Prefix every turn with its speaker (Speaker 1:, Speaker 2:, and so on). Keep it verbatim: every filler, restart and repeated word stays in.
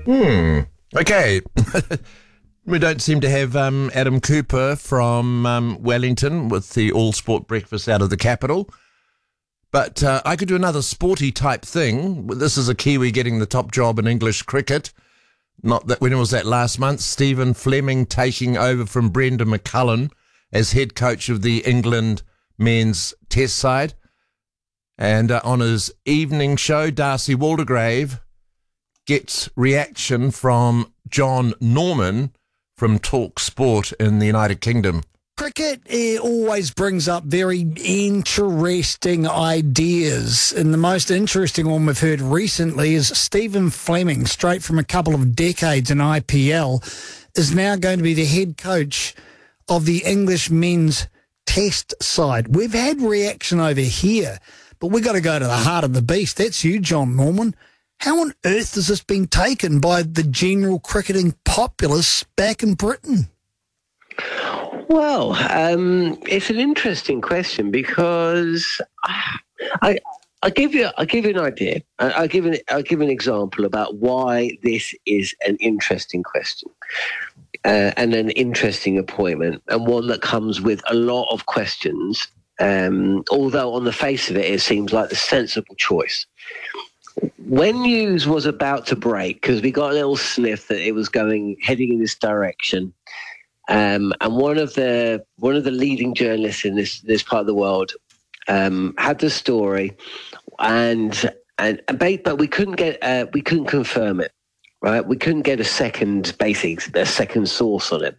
Speaker 1: Hmm. Okay. We don't seem to have um, Adam Cooper from um, Wellington with the all-sport breakfast out of the capital. But uh, I could do another sporty type thing. This is a Kiwi getting the top job in English cricket. Not that when was that last month? Stephen Fleming taking over from Brendan McCullum as head coach of the England men's test side. And uh, on his evening show, Darcy Waldegrave gets reaction from John Norman from Talk Sport in the United Kingdom.
Speaker 2: Cricket eh, always brings up very interesting ideas, and the most interesting one we've heard recently is Stephen Fleming, straight from a couple of decades in I P L, is now going to be the head coach of the English men's test side. We've had reaction over here, but we've got to go to the heart of the beast. That's you, John Norman. How on earth has this been taken by the general cricketing populace back in Britain?
Speaker 3: Well, um, it's an interesting question because I, I'll give you, I'll give you an idea. I'll give an, I'll give an example about why this is an interesting question uh, and an interesting appointment, and one that comes with a lot of questions. Um, although on the face of it, it seems like the sensible choice. When news was about to break, because we got a little sniff that it was going heading in this direction, um, and one of the one of the leading journalists in this this part of the world um, had the story, and and but we couldn't get uh, we couldn't confirm it, right? We couldn't get a second basic a second source on it.